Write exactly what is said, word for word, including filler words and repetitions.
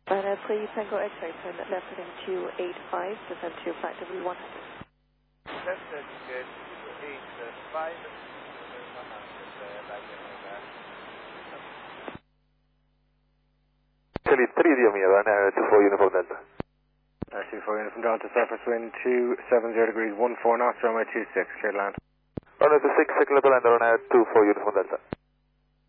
And uh, please Tango X-ray, turn left heading two eight five, descend to flight W one hundred. Left heading two eight five, Charlie three, Dio mio, uh, two four Uniform Delta. Uh, two four Uniform Delta, surface wind two seven zero degrees, one four knots, runway two six, clear to land. Runway two six, clear to land, runway two four Uniform Delta.